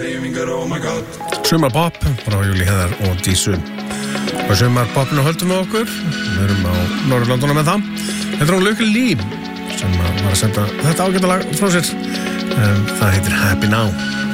Sumarpop frá Júlíu Heiðar og Dísu. Og sumarpopinu höldum við okkur. Við erum á Norðurlandunum með það. Þetta er hún Luke Lee sem var að senda þetta ágæta lag frá sér. Það heitir Happy Now.